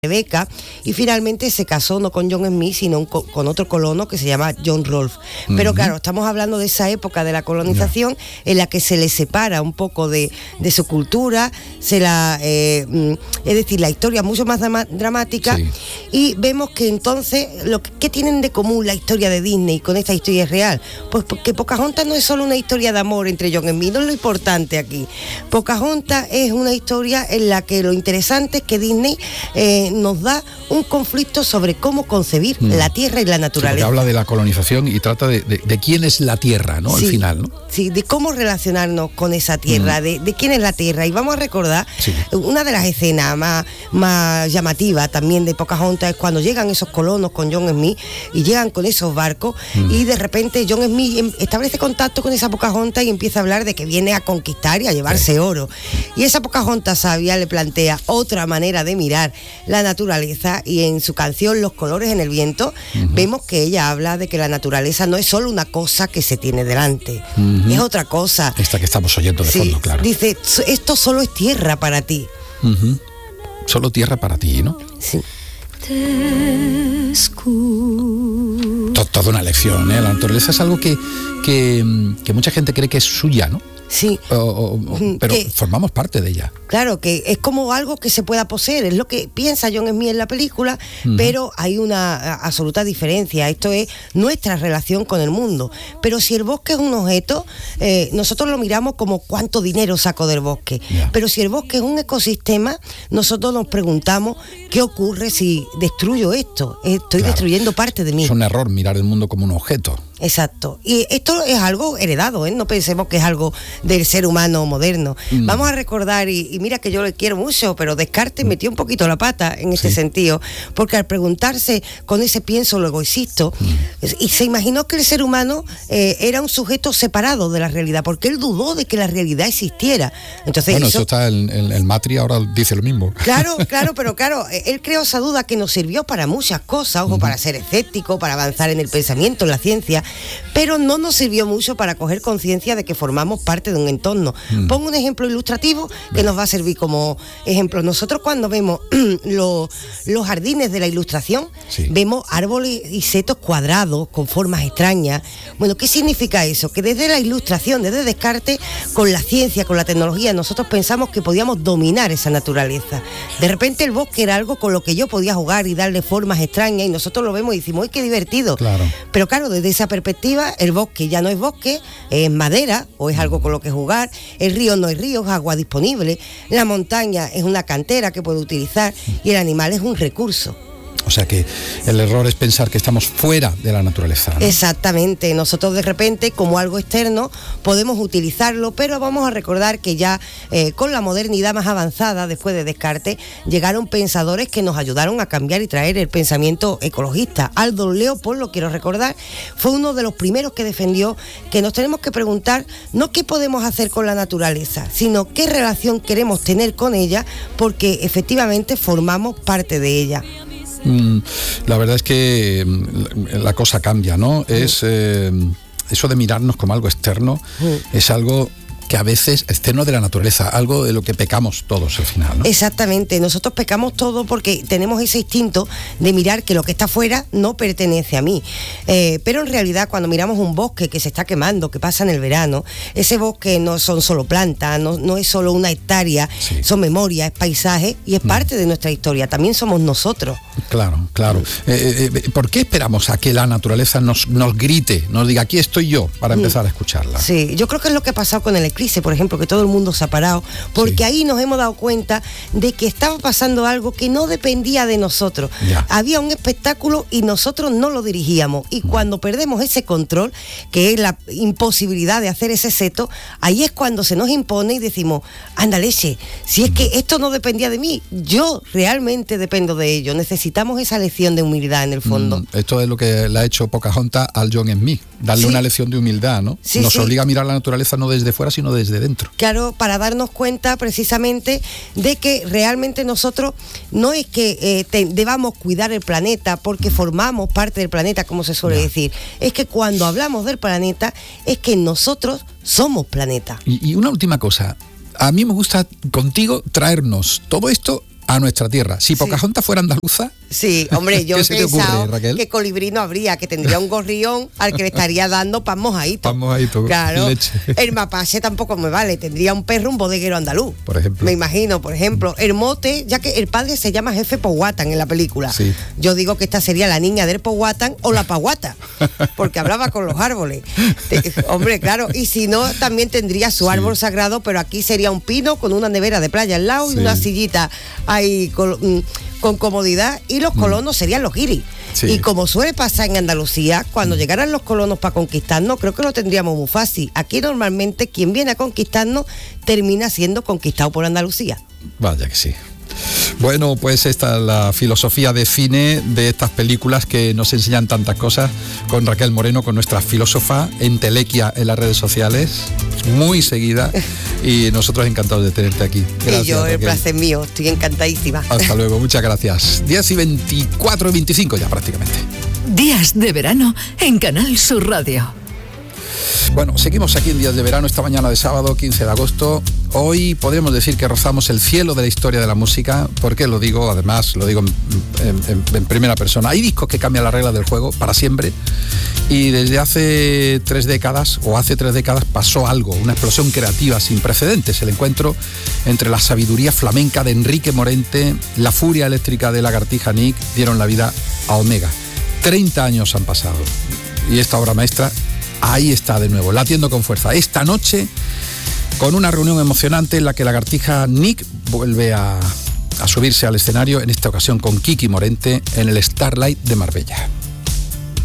Rebeca, y finalmente se casó no con John Smith, sino con otro colono que se llama John Rolfe. Pero claro, estamos hablando de esa época de la colonización en la que se le separa un poco de su cultura, es decir, la historia mucho más dramática, y vemos que entonces, ¿qué tienen de común la historia de Disney con esta historia real? Pues porque Pocahontas no es solo una historia de amor entre John Smith, no es lo importante aquí. Pocahontas es una historia en la que lo interesante es que Disney nos da un conflicto sobre cómo concebir la tierra y la naturaleza. Sí, habla de la colonización y trata de quién es la tierra, ¿no? Sí, al final, ¿no? Sí, de cómo relacionarnos con esa tierra, de quién es la tierra. Y vamos a recordar, una de las escenas más llamativas también de Pocahontas es cuando llegan esos colonos con John Smith y llegan con esos barcos y de repente John Smith establece contacto con esa Pocahontas y empieza a hablar de que viene a conquistar y a llevarse oro. Y esa Pocahontas sabia le plantea otra manera de mirar la naturaleza, y en su canción Los colores en el viento vemos que ella habla de que la naturaleza no es solo una cosa que se tiene delante, es otra cosa. Esta que estamos oyendo de fondo, claro. Dice, esto solo es tierra para ti. Solo tierra para ti, ¿no? Sí. Toda una lección, ¿eh? La naturaleza es algo que mucha gente cree que es suya, ¿no? Sí. Pero formamos parte de ella. Claro, que es como algo que se pueda poseer, es lo que piensa John Smith en la película, pero hay una absoluta diferencia. Esto es nuestra relación con el mundo. Pero si el bosque es un objeto, nosotros lo miramos como cuánto dinero saco del bosque. Pero si el bosque es un ecosistema, nosotros nos preguntamos qué ocurre si destruyo esto. Estoy destruyendo parte de mí. Es un error mirar el mundo como un objeto. Exacto. Y esto es algo heredado, ¿eh? No pensemos que es algo del ser humano moderno. Vamos a recordar, y mira que yo le quiero mucho, pero Descartes metió un poquito la pata en este sentido, porque al preguntarse con ese pienso luego existo, y se imaginó que el ser humano era un sujeto separado de la realidad, porque él dudó de que la realidad existiera. Entonces, bueno, eso está el Matri ahora dice lo mismo. Claro, pero él creó esa duda que nos sirvió para muchas cosas, ojo, para ser escéptico, para avanzar en el pensamiento, en la ciencia, pero no nos sirvió mucho para coger conciencia de que formamos parte de un entorno. Pongo un ejemplo ilustrativo que nos va a servir como ejemplo. Nosotros cuando vemos los jardines de la ilustración, vemos árboles y setos cuadrados con formas extrañas. Bueno, ¿qué significa eso? Que desde la ilustración, desde Descartes, con la ciencia, con la tecnología, nosotros pensamos que podíamos dominar esa naturaleza. De repente el bosque era algo con lo que yo podía jugar y darle formas extrañas, y nosotros lo vemos y decimos, ¡ay, qué divertido! Claro. Pero claro, desde esa perspectiva, el bosque ya no es bosque, es madera o es algo con lo que jugar. El río no es río, es agua disponible. La montaña es una cantera que puedo utilizar, y el animal es un recurso. O sea que el error es pensar que estamos fuera de la naturaleza, ¿no? Exactamente, nosotros de repente como algo externo podemos utilizarlo, pero vamos a recordar que ya con la modernidad más avanzada, después de Descartes, llegaron pensadores que nos ayudaron a cambiar y traer el pensamiento ecologista. Aldous Leopold, lo quiero recordar, fue uno de los primeros que defendió que nos tenemos que preguntar no qué podemos hacer con la naturaleza, sino qué relación queremos tener con ella, porque efectivamente formamos parte de ella. La verdad es que la cosa cambia, ¿no? Es eso de mirarnos como algo externo, es algo que a veces externo de la naturaleza, algo de lo que pecamos todos al final, ¿no? Exactamente, nosotros pecamos todos porque tenemos ese instinto de mirar que lo que está afuera no pertenece a mí, pero en realidad cuando miramos un bosque que se está quemando, que pasa en el verano, ese bosque no son solo plantas, no es solo una hectárea, son memorias, es paisaje y es parte de nuestra historia, también somos nosotros. Claro. ¿Por qué esperamos a que la naturaleza nos grite, nos diga aquí estoy yo, para empezar a escucharla? Sí, yo creo que es lo que ha pasado con el eclipse, por ejemplo, que todo el mundo se ha parado, porque ahí nos hemos dado cuenta de que estaba pasando algo que no dependía de nosotros. Había un espectáculo y nosotros no lo dirigíamos, y cuando perdemos ese control, que es la imposibilidad de hacer ese seto, ahí es cuando se nos impone y decimos, anda leche, si es que esto no dependía de mí, yo realmente dependo de ello. Necesitamos esa lección de humildad en el fondo. Esto es lo que le ha hecho Pocahontas al John Smith, darle una lección de humildad, ¿no? Nos obliga a mirar la naturaleza no desde fuera, sino desde dentro. Claro, para darnos cuenta precisamente de que realmente nosotros no es que debamos cuidar el planeta porque formamos parte del planeta, como se suele decir. Es que cuando hablamos del planeta es que nosotros somos planeta. Y una última cosa, a mí me gusta contigo traernos todo esto a nuestra tierra. Si Pocahontas fuera andaluza... Sí, hombre, yo he pensado Raquel? que colibrí no habría, que tendría un gorrión al que le estaría dando pan mojadito. Pan mojadito, claro. Leche. El mapache tampoco me vale, tendría un perro, un bodeguero andaluz. Por ejemplo. Me imagino, por ejemplo. El mote, ya que el padre se llama Jefe Powhatan en la película. Sí. Yo digo que esta sería la niña del Powhatan o la Paguata, porque hablaba con los árboles. Hombre, claro. Y si no, también tendría su árbol sagrado, pero aquí sería un pino con una nevera de playa al lado y una sillita ahí con comodidad, y los colonos serían los guiris. Sí. Y como suele pasar en Andalucía, cuando llegaran los colonos para conquistarnos, creo que lo tendríamos muy fácil. Aquí normalmente quien viene a conquistarnos termina siendo conquistado por Andalucía. Vaya que sí. Bueno, pues esta es la filosofía de cine de estas películas que nos enseñan tantas cosas, con Raquel Moreno, con nuestra filósofa, entelequia en las redes sociales, muy seguida, y nosotros encantados de tenerte aquí. Gracias, y yo, el Raquel. placer mío, estoy encantadísima. Hasta luego, muchas gracias. 10 y 24 y 25 ya prácticamente. Días de verano en Canal Sur Radio. Bueno, seguimos aquí en Días de Verano, esta mañana de sábado, 15 de agosto. Hoy podemos decir que rozamos el cielo de la historia de la música. ¿Por qué lo digo? Además, lo digo en primera persona. Hay discos que cambian las reglas del juego para siempre. Y desde hace 3 décadas, pasó algo, una explosión creativa sin precedentes. El encuentro entre la sabiduría flamenca de Enrique Morente, la furia eléctrica de Lagartija Nick, dieron la vida a Omega. 30 años han pasado. Y esta obra maestra ahí está de nuevo, latiendo con fuerza. Esta noche, con una reunión emocionante en la que Lagartija Nick vuelve a subirse al escenario, en esta ocasión con Kiki Morente, en el Starlight de Marbella.